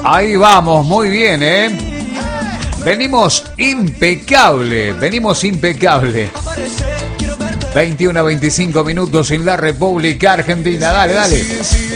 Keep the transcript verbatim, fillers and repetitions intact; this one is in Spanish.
Ahí vamos, muy bien, ¿eh? Venimos impecable, venimos impecable. veintiuno a veinticinco minutos en la República Argentina. Dale, dale.